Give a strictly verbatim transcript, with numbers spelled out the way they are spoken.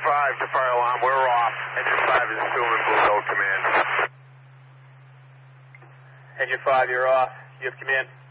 five to fire alarm. We're off. Engine five is still in Blue Hill command. Engine five, you're off. You have command.